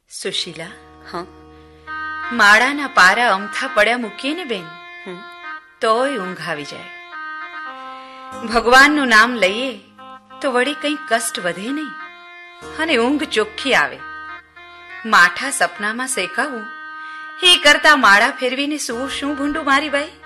સુશીલા, હા. માળાના પારા અમથા પડ્યા મૂકીએ ને બેન, તોય ઊંઘ આવી જાય. ભગવાનનું નામ લઈએ તો વળી કંઈ કષ્ટ વધે નહીં અને ઊંઘ ચોખ્ખી આવે. માઠા સપનામાં શેકાવું એ કરતા માળા ફેરવીને સૂવું શું ભૂંડું મારી બાઈ?